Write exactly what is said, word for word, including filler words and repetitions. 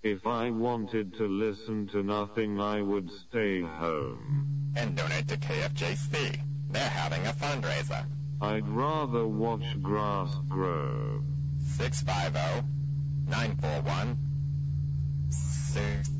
If I wanted to listen to nothing, I would stay home. And donate to K F J C. They're having a fundraiser. I'd rather watch grass grow. six five zero, nine four one, six